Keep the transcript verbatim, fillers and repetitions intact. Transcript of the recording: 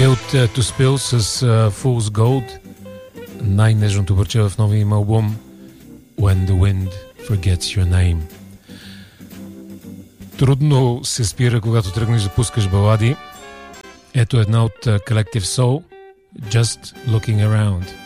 Built to Spill с uh, Fool's Gold, най-нежното парче в новия им албум When the Wind Forgets Your Name. Трудно се спира, когато тръгнеш да пускаш балади. Ето една от uh, Collective Soul, Just Looking Around.